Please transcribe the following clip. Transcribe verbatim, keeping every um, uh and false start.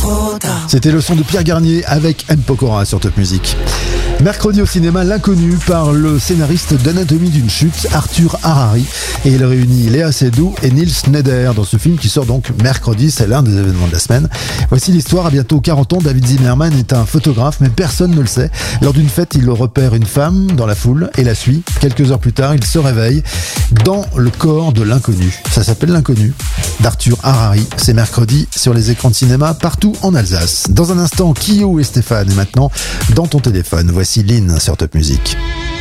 trop tard. C'était le son de Pierre Garnier avec M. Pokora sur Top Music. Mercredi au cinéma, L'inconnu par le scénariste d'Anatomie d'une chute, Arthur Harari. Et il réunit Léa Seydoux et Nils Schneider dans ce film qui sort donc mercredi. C'est l'un des événements de la semaine. Voici l'histoire. À bientôt quarante ans, David Zimmerman est un photographe, mais personne ne le sait. Lors d'une fête, il repère une femme dans la foule et la suit. Quelques heures plus tard, il se réveille dans le corps de l'inconnu. Ça s'appelle L'inconnu d'Arthur Harari. C'est mercredi sur les écrans de cinéma partout en Alsace. Dans un instant, Kyo et Stéphane. Et maintenant, dans ton téléphone, voici Lynn sur Top Music.